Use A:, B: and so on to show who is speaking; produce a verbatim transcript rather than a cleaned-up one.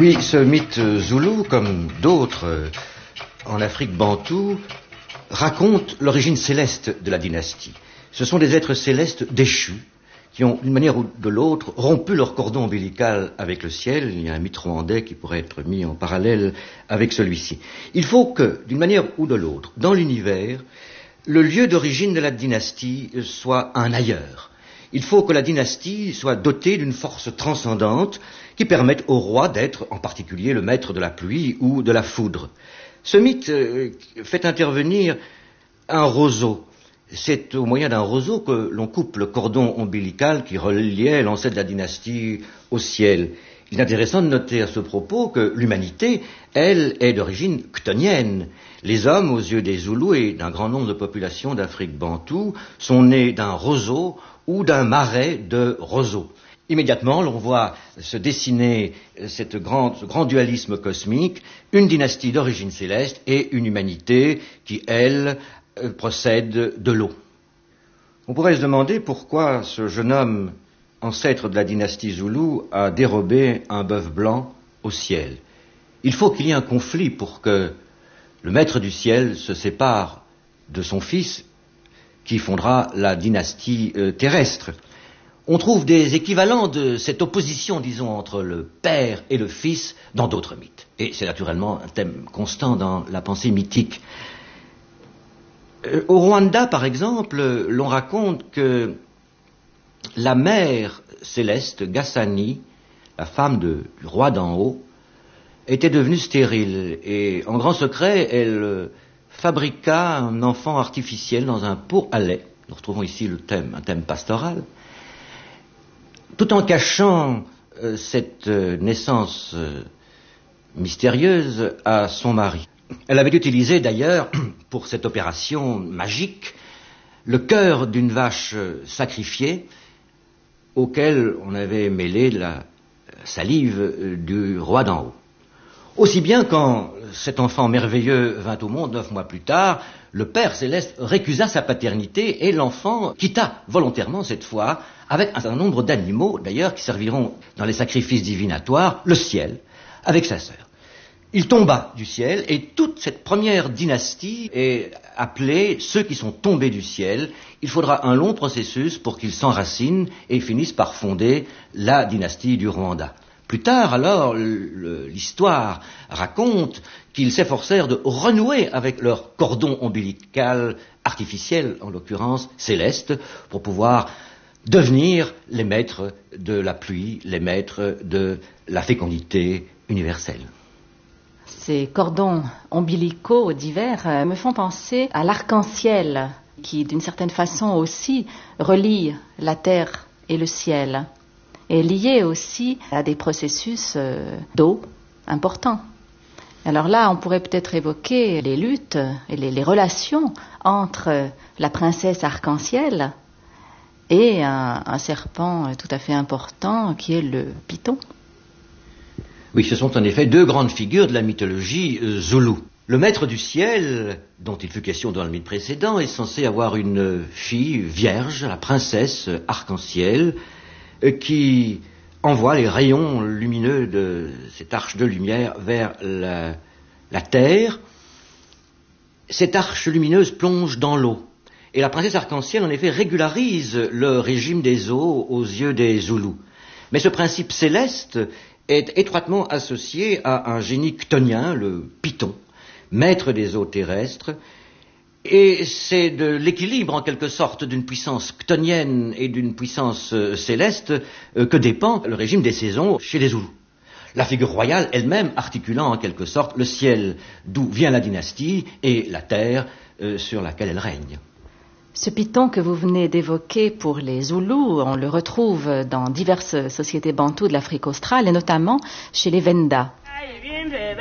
A: Oui, ce mythe zoulou, comme d'autres en Afrique bantoue, raconte l'origine céleste de la dynastie. Ce sont des êtres célestes déchus qui ont, d'une manière ou de l'autre, rompu leur cordon ombilical avec le ciel. Il y a un mythe rwandais qui pourrait être mis en parallèle avec celui-ci. Il faut que, d'une manière ou de l'autre, dans l'univers, le lieu d'origine de la dynastie soit un ailleurs. Il faut que la dynastie soit dotée d'une force transcendante qui permette au roi d'être, en particulier, le maître de la pluie ou de la foudre. Ce mythe euh, fait intervenir un roseau. C'est au moyen d'un roseau que l'on coupe le cordon ombilical qui reliait l'ancêtre de la dynastie au ciel. Il est intéressant de noter à ce propos que l'humanité, elle, est d'origine chtonienne. Les hommes, aux yeux des Zoulous et d'un grand nombre de populations d'Afrique bantoue, sont nés d'un roseau ou d'un marais de roseaux. Immédiatement, l'on voit se dessiner cette grande, ce grand dualisme cosmique, une dynastie d'origine céleste et une humanité qui, elle, procède de l'eau. On pourrait se demander pourquoi ce jeune homme, ancêtre de la dynastie Zoulou, a dérobé un bœuf blanc au ciel. Il faut qu'il y ait un conflit pour que le maître du ciel se sépare de son fils qui fondera la dynastie euh, terrestre. On trouve des équivalents de cette opposition, disons, entre le père et le fils dans d'autres mythes. Et c'est naturellement un thème constant dans la pensée mythique. Euh, au Rwanda, par exemple, l'on raconte que la mère céleste, Gassani, la femme de, du roi d'en haut, était devenue stérile. Et en grand secret, elle fabriqua un enfant artificiel dans un pot à lait. Nous retrouvons ici le thème, un thème pastoral. Tout en cachant euh, cette euh, naissance euh, mystérieuse à son mari. Elle avait utilisé d'ailleurs, pour cette opération magique, le cœur d'une vache sacrifiée auquel on avait mêlé la salive du roi d'en haut. Aussi bien quand cet enfant merveilleux vint au monde neuf mois plus tard, le Père Céleste récusa sa paternité et l'enfant quitta volontairement cette fois, avec un certain nombre d'animaux d'ailleurs qui serviront dans les sacrifices divinatoires, le ciel, avec sa sœur. Il tomba du ciel et toute cette première dynastie est appelée ceux qui sont tombés du ciel. Il faudra un long processus pour qu'ils s'enracinent et finissent par fonder la dynastie du Rwanda. Plus tard, alors, le, l'histoire raconte qu'ils s'efforcèrent de renouer avec leur cordon ombilical artificiel, en l'occurrence céleste, pour pouvoir devenir les maîtres de la pluie, les maîtres de la fécondité universelle.
B: Ces cordons ombilicaux divers euh, me font penser à l'arc-en-ciel, qui d'une certaine façon aussi relie la terre et le ciel, et lié aussi à des processus euh, d'eau importants. Alors là, on pourrait peut-être évoquer les luttes et les, les relations entre la princesse arc-en-ciel et un, un serpent tout à fait important qui est le python.
A: Oui, ce sont en effet deux grandes figures de la mythologie euh, zoulou. Le maître du ciel, dont il fut question dans le mythe précédent, est censé avoir une fille vierge, la princesse arc-en-ciel, euh, qui envoie les rayons lumineux de cette arche de lumière vers la, la terre. Cette arche lumineuse plonge dans l'eau. Et la princesse arc-en-ciel, en effet, régularise le régime des eaux aux yeux des Zoulous. Mais ce principe céleste est étroitement associé à un génie chtonien, le python, maître des eaux terrestres, et c'est de l'équilibre en quelque sorte d'une puissance chtonienne et d'une puissance euh, céleste euh, que dépend le régime des saisons chez les Zoulous. La figure royale elle-même articulant en quelque sorte le ciel d'où vient la dynastie et la terre euh, sur laquelle elle règne.
B: Ce python que vous venez d'évoquer pour les Zoulous, on le retrouve dans diverses sociétés bantoues de l'Afrique australe et notamment chez les Wenda.